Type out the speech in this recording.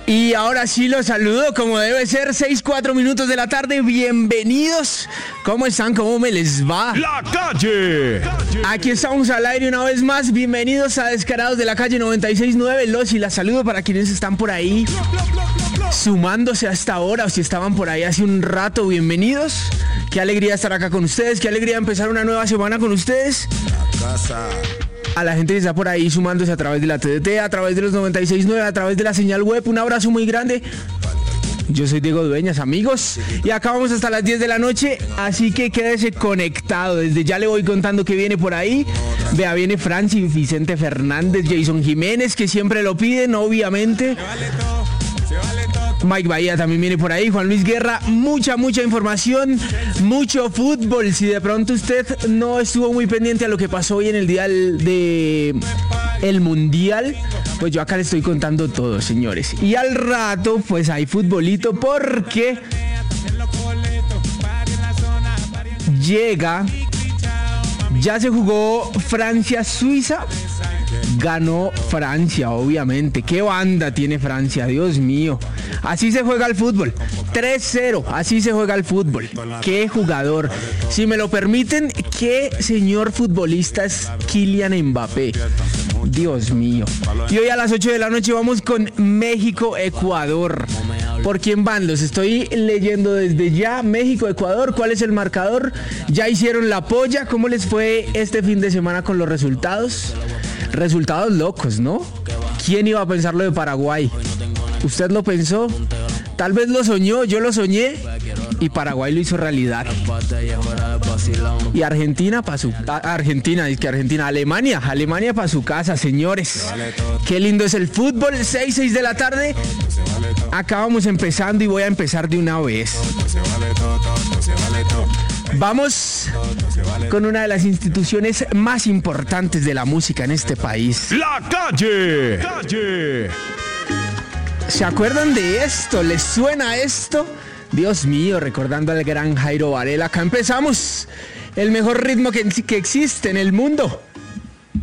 Y ahora sí los saludo como debe ser, 6:04 minutos de la tarde, bienvenidos. ¿Cómo están? ¿Cómo me les va? La Calle. Aquí estamos al aire una vez más, bienvenidos a Descarados de la Calle 96.9. Los y las saludo para quienes están por ahí sumándose a esta hora o si estaban por ahí hace un rato, bienvenidos. Qué alegría estar acá con ustedes, qué alegría empezar una nueva semana con ustedes. La casa. A la gente que está por ahí sumándose a través de la TDT, a través de los 96.9, a través de la señal web, un abrazo muy grande. Yo soy Diego Dueñas, amigos, y acá vamos hasta las 10 de la noche, así que quédese conectado. Desde ya le voy contando qué viene por ahí. Vea, viene Francis, Vicente Fernández, Jason Jiménez, que siempre lo piden, obviamente. Mike Bahía también viene por ahí, Juan Luis Guerra, mucha información, mucho fútbol. Si de pronto usted no estuvo muy pendiente a lo que pasó hoy en el día de el Mundial, pues yo acá le estoy contando todo, señores. Y al rato, pues hay futbolito porque llega, ya se jugó Francia-Suiza. Ganó Francia, obviamente. ¿Qué banda tiene Francia? Dios mío. Así se juega el fútbol. 3-0. Así se juega el fútbol. Qué jugador. Si me lo permiten, qué señor futbolista es Kylian Mbappé. Dios mío. Y hoy a las 8 de la noche vamos con México-Ecuador. ¿Por quién van? Los estoy leyendo desde ya. México-Ecuador. ¿Cuál es el marcador? ¿Ya hicieron la polla? ¿Cómo les fue este fin de semana con los resultados? Resultados locos, ¿no? ¿Quién iba a pensar lo de Paraguay? ¿Usted lo pensó? Tal vez lo soñó, yo lo soñé y Paraguay lo hizo realidad. Y Argentina para su... Alemania para su casa, señores. Qué lindo es el fútbol, 6 de la tarde. Acá vamos empezando y voy a empezar de una vez. Vamos con una de las instituciones más importantes de la música en este país. La Calle. ¿Se acuerdan de esto? ¿Les suena esto? Dios mío, recordando al gran Jairo Varela. Acá empezamos. El mejor ritmo que existe en el mundo.